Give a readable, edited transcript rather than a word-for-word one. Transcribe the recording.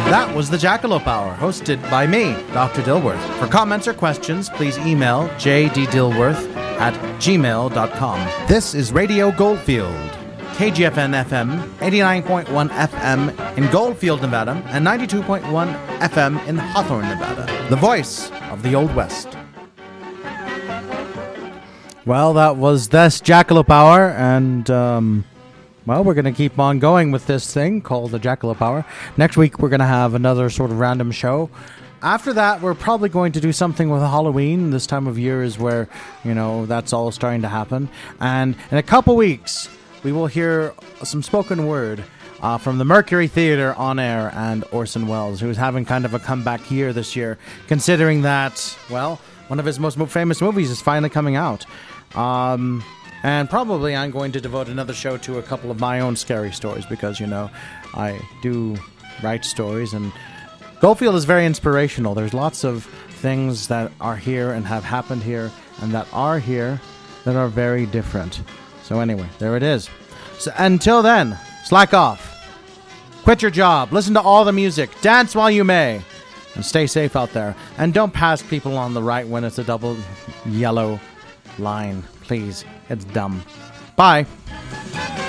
That was the Jackalope Hour, hosted by me, Dr. Dilworth. For comments or questions, please email jddilworth@gmail.com. This is Radio Goldfield, KGFN-FM, 89.1 FM in Goldfield, Nevada, and 92.1 FM in Hawthorne, Nevada. The voice of the Old West. Well, that was this Jackalope Hour, and, well, we're going to keep on going with this thing called the Jackalope Hour. Next week, we're going to have another sort of random show. After that, we're probably going to do something with Halloween. This time of year is where, that's all starting to happen. And in a couple weeks, we will hear some spoken word from the Mercury Theatre on air and Orson Welles, who is having kind of a comeback year this year, considering that, well, one of his most famous movies is finally coming out. And probably I'm going to devote another show to a couple of my own scary stories because, I do write stories, and Goldfield is very inspirational. There's lots of things that are here and have happened here and that are here that are very different. So anyway, there it is. So until then, slack off. Quit your job. Listen to all the music. Dance while you may. And stay safe out there. And don't pass people on the right when it's a double yellow line. Please. It's dumb. Bye.